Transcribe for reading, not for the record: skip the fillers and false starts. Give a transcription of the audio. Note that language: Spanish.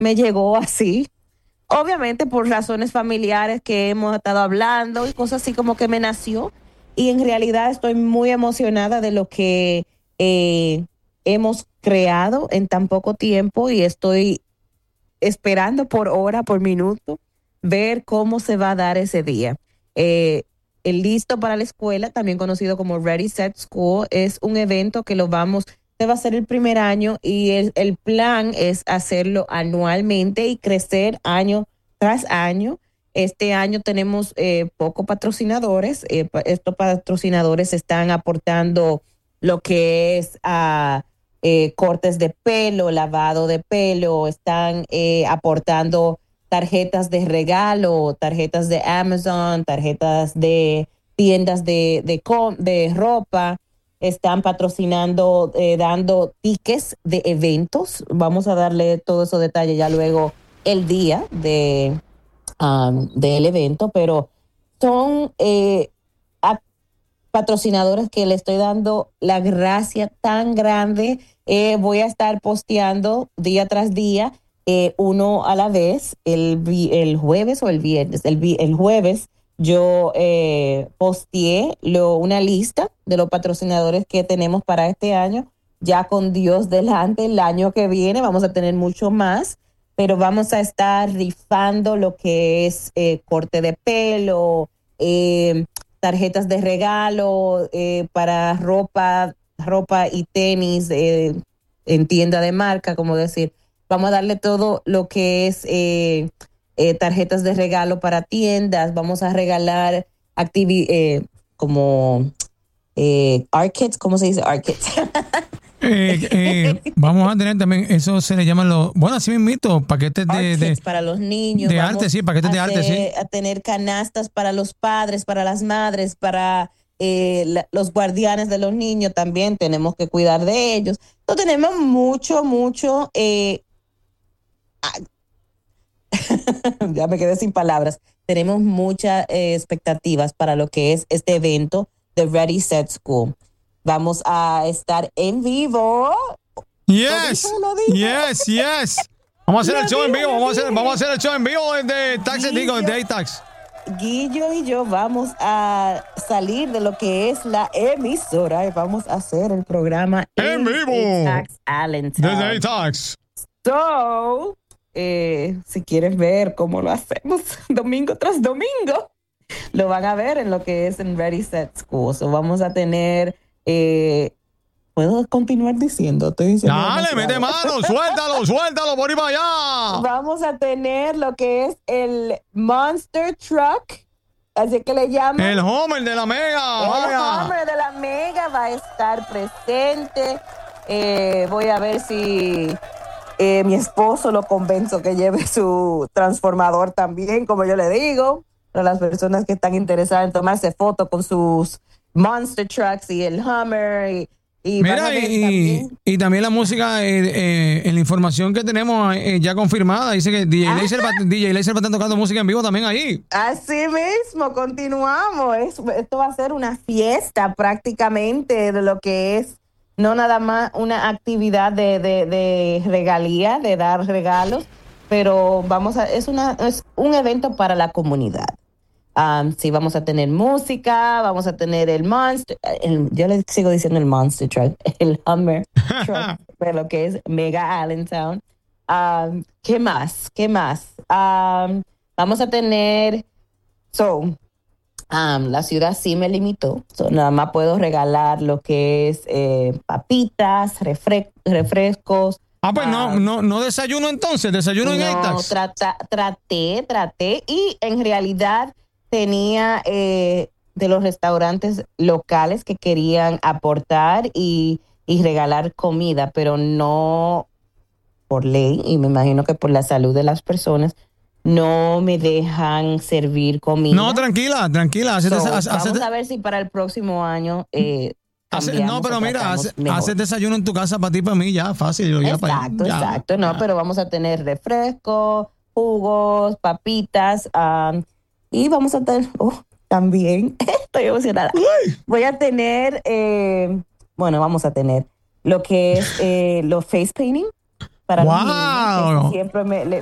me llegó así. Obviamente por razones familiares que hemos estado hablando y cosas así como que me nació. Y en realidad estoy muy emocionada de lo que hemos creado en tan poco tiempo y estoy esperando por hora, por minuto, ver cómo se va a dar ese día. El Listo para la Escuela, también conocido como Ready Set School, es un evento que este va a ser el primer año y el plan es hacerlo anualmente y crecer año tras año. Este año tenemos pocos patrocinadores. Estos patrocinadores están aportando lo que es cortes de pelo, lavado de pelo, están aportando tarjetas de regalo, tarjetas de Amazon, tarjetas de tiendas de ropa, están patrocinando, dando tickets de eventos. Vamos a darle todos esos detalles ya luego el día del evento, pero son patrocinadores que le estoy dando la gracia tan grande. Voy a estar posteando día tras día, uno a la vez, el jueves o el viernes. El jueves yo posteé una lista de los patrocinadores que tenemos para este año. Ya con Dios delante, el año que viene vamos a tener mucho más, pero vamos a estar rifando lo que es corte de pelo, tarjetas de regalo para ropa y tenis en tienda de marca, como decir. Vamos a darle todo lo que es tarjetas de regalo para tiendas. Vamos a regalar como ARC-kits, ¿cómo se dice ARC-kits? Vamos a tener también, eso se le llaman bueno, así mismito, paquetes de para los niños. De arte, sí, paquetes de arte, sí. A tener canastas para los padres, para las madres, para los guardianes de los niños también. Tenemos que cuidar de ellos. Entonces tenemos mucho, ya me quedé sin palabras. Tenemos muchas expectativas para lo que es este evento de Ready Set School. Vamos a estar en vivo. Yes. Vamos a hacer el show en vivo. Vamos a hacer el show en vivo de A-Tax. Guillo y yo vamos a salir de lo que es la emisora y vamos a hacer el programa en vivo A-Tax Allentown. desde A-Tax. So, si quieres ver cómo lo hacemos domingo tras domingo, lo van a ver en lo que es en Ready Set School. So, vamos a tener ¿puedo continuar diciendo? Estoy diciendo dale, mete mano, suéltalo por ahí para allá. Vamos a tener lo que es el Monster Truck, así que le llaman el Homer de la Mega. El Homer de la Mega va a estar presente. Voy a ver si mi esposo lo convenzo que lleve su transformador también, como yo le digo, para las personas que están interesadas en tomarse fotos con sus Monster Trucks y el Hummer mira, y también la música, en la información que tenemos ya confirmada, dice que DJ Laser va a estar tocando música en vivo también ahí. Así mismo, continuamos. Esto va a ser una fiesta prácticamente de lo que es, no nada más una actividad de regalía, de dar regalos, pero es un evento para la comunidad. Sí, vamos a tener música, vamos a tener el Monster, yo le sigo diciendo el Monster Truck, el Hummer Truck, de lo que es Mega Allentown. ¿Qué más? Vamos a tener, la ciudad sí me limitó, nada más puedo regalar lo que es papitas, refrescos. Pues no desayuno entonces, desayuno en A-Tax. Traté y en realidad tenía de los restaurantes locales que querían aportar y regalar comida, pero no por ley, y me imagino que por la salud de las personas, no me dejan servir comida. No, tranquila. Vamos a ver si para el próximo año no, pero mira, haces desayuno en tu casa para ti y para mí, ya, fácil. Exacto. No, pero vamos a tener refrescos, jugos, papitas, y vamos a tener, también, estoy emocionada. Voy a tener, vamos a tener lo que es los face painting para ¡Wow! los niños. Siempre